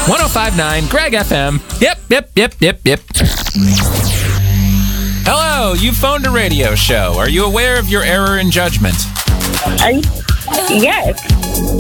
1059 Greg FM. Yep. Hello, you phoned a radio show. Are you aware of your error in judgment? Yes.